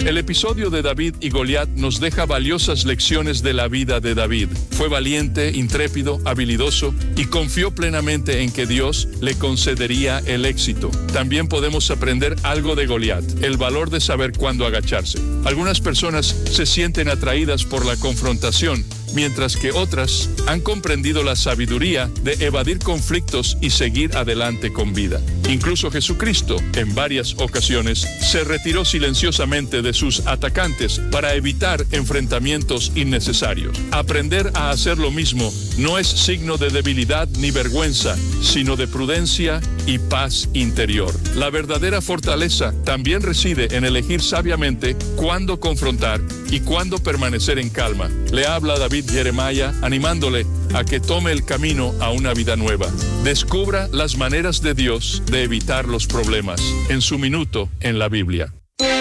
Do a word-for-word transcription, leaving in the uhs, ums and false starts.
El episodio de David y Goliat nos deja valiosas lecciones de la vida de David. Fue valiente, intrépido, habilidoso y confió plenamente en que Dios le concedería el éxito. También podemos aprender algo de Goliat, el valor de saber cuándo agacharse. Algunas personas se sienten atraídas por la confrontación, mientras que otras han comprendido la sabiduría de evadir conflictos y seguir adelante con vida. Incluso Jesucristo, en varias ocasiones, se retiró silenciosamente de sus atacantes para evitar enfrentamientos innecesarios. Aprender a hacer lo mismo no es signo de debilidad ni vergüenza, sino de prudencia y paz interior. La verdadera fortaleza también reside en elegir sabiamente cuándo confrontar y cuándo permanecer en calma. Le habla David Jeremiah, animándole a que tome el camino a una vida nueva. Descubra las maneras de Dios de evitar los problemas en su minuto en la Biblia.